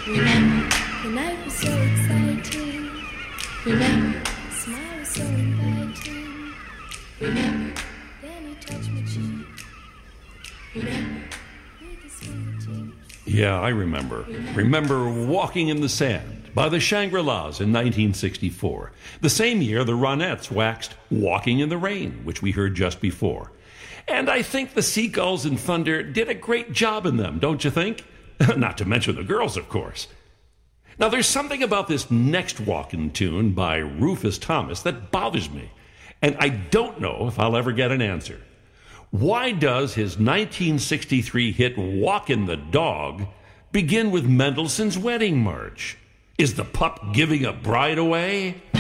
Remember, the night was so exciting. Remember, the smile was so inviting. Remember, then he touched my cheek. Remember, with his fingertips. Yeah, I remember. Remember Walking in the Sand by the Shangri-Las in 1964. The same year, the Ronettes waxed Walking in the Rain, which we heard just before. And I think the Seagulls and Thunder did a great job in them, don't you think? Not to mention the girls, of course. Now, there's something about this next walking tune by Rufus Thomas that bothers me, and I don't know if I'll ever get an answer. Why does his 1963 hit Walkin' the Dog begin with Mendelssohn's Wedding March? Is the pup giving a bride away?